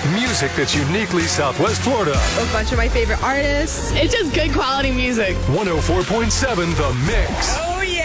Music that's uniquely Southwest Florida. A bunch of my favorite artists. It's just good quality music. 104.7 The Mix. Oh, yeah.